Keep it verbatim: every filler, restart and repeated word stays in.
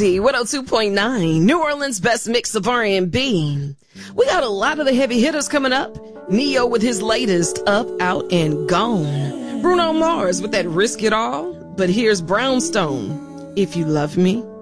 Easy one oh two point nine, New Orleans' best mix of R and B. We got a lot of the heavy hitters coming up. Neo with his latest Up, Out, and Gone. Bruno Mars with that Risk It All. But here's Brownstone, If You Love Me.